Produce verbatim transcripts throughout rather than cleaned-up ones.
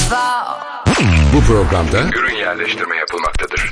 Bu programda ürün yerleştirme yapılmaktadır.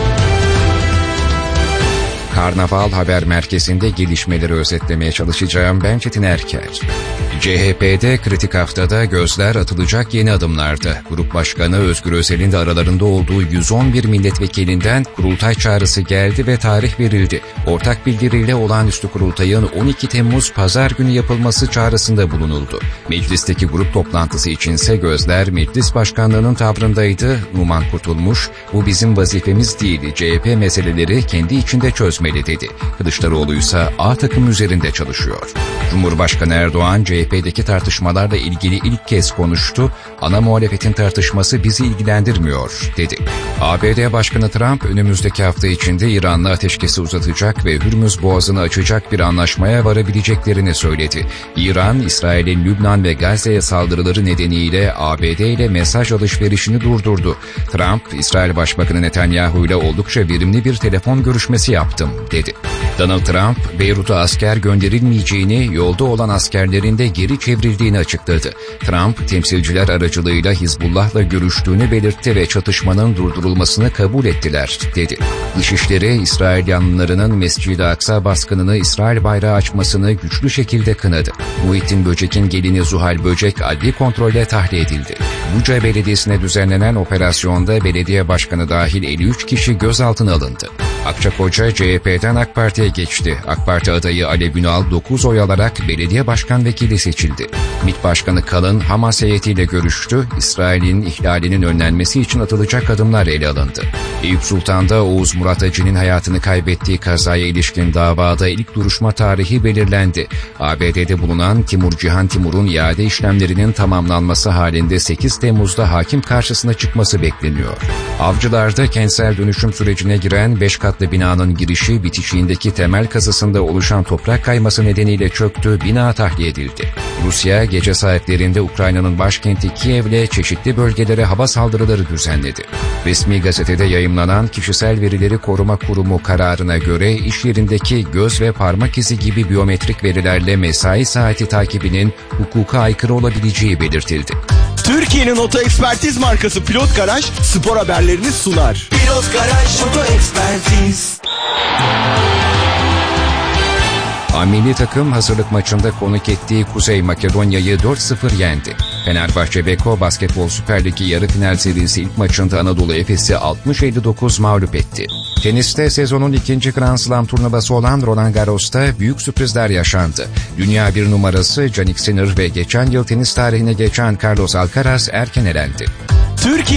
Karnaval Haber Merkezi'nde gelişmeleri özetlemeye çalışacağım. Ben Çetin Erker. C H P'de kritik haftada gözler atılacak yeni adımlarda. Grup Başkanı Özgür Özel'in de aralarında olduğu yüz on bir milletvekilinden kurultay çağrısı geldi ve tarih verildi. Ortak bildiriyle olağanüstü kurultayın on iki Temmuz Pazar günü yapılması çağrısında bulunuldu. Meclisteki grup toplantısı içinse gözler meclis başkanlığının tavrındaydı. Numan Kurtulmuş, bu bizim vazifemiz değil, C H P meseleleri kendi içinde çözmeli dedi. Kılıçdaroğlu ise A takım üzerinde çalışıyor. Cumhurbaşkanı Erdoğan, C H P'deki tartışmalarla ilgili ilk kez konuştu. Ana muhalefetin tartışması bizi ilgilendirmiyor, dedi. A B D Başkanı Trump, önümüzdeki hafta içinde İran'la ateşkesi uzatacak ve Hürmüz Boğazı'nı açacak bir anlaşmaya varabileceklerini söyledi. İran, İsrail'in Lübnan ve Gazze'ye saldırıları nedeniyle A B D ile mesaj alışverişini durdurdu. Trump, İsrail Başbakanı Netanyahu ile oldukça verimli bir telefon görüşmesi yaptım, dedi. Donald Trump, Beyrut'a asker gönderilmeyeceğini, yolda olan askerlerin de geri çevrildiğini açıkladı. Trump, temsilciler aracılığıyla Hizbullah'la görüştüğünü belirtti ve çatışmanın durdurulmasını kabul ettiler, dedi. Dışişleri, İsrail yanlılarının Mescid-i Aksa baskınını İsrail bayrağı açmasını güçlü şekilde kınadı. Muhittin Böcek'in gelini Zuhal Böcek adli kontrolle tahliye edildi. Buca Belediyesi'ne düzenlenen operasyonda belediye başkanı dahil elli üç kişi gözaltına alındı. Akçakoca C H P'den AK Parti'ye geçti. AK Parti adayı Alev Ünal dokuz oy alarak belediye başkan vekili seçildi. MİT Başkanı Kalın Hamas heyetiyle görüştü. İsrail'in ihlalinin önlenmesi için atılacak adımlar ele alındı. Eyüp Sultan'da Oğuz Murat Acı'nın hayatını kaybettiği kazaya ilişkin davada ilk duruşma tarihi belirlendi. A B D'de bulunan Timur Cihan Timur'un iade işlemlerinin tamamlanması halinde sekiz Temmuz'da hakim karşısına çıkması bekleniyor. Avcılar'da kentsel dönüşüm sürecine giren beş katlı binanın girişi bitişiğindeki temel kazısında oluşan toprak kayması nedeniyle çöktü, bina tahliye edildi. Rusya gece saatlerinde Ukrayna'nın başkenti Kiev'le çeşitli bölgelere hava saldırıları düzenledi. Resmi gazetede yayımlanan Kişisel Verileri Koruma Kurumu kararına göre iş yerindeki göz ve parmak izi gibi biyometrik verilerle mesai saati takibinin hukuka aykırı olabileceği belirtildi. Türkiye'nin oto ekspertiz markası Pilot Garaj spor haberlerini sunar. Pilot Garaj Oto Ekspertiz. Milli takım hazırlık maçında konuk ettiği Kuzey Makedonya'yı dört sıfır yendi. Fenerbahçe Beko Basketbol Süper Ligi yarı final serisi ilk maçında Anadolu Efes'i altmış elli dokuz mağlup etti. Teniste sezonun ikinci Grand Slam turnuvası olan Roland Garros'ta büyük sürprizler yaşandı. Dünya bir numarası Jannik Sinner ve geçen yıl tenis tarihine geçen Carlos Alcaraz erken elendi. Türkiye